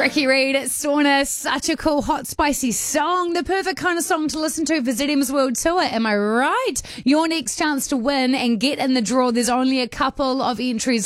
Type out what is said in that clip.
Ricky Reed, Sauna, such a cool, hot, spicy song. The perfect kind of song to listen to for ZM's World Tour, am I right? Your next chance to win and get in the draw. There's only a couple of entries